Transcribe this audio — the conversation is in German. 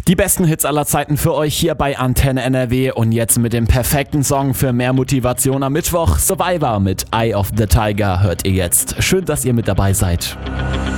Die besten Hits aller Zeiten für euch hier bei Antenne NRW und jetzt mit dem perfekten Song für mehr Motivation am Mittwoch. Survivor mit Eye of the Tiger hört ihr jetzt. Schön, dass ihr mit dabei seid.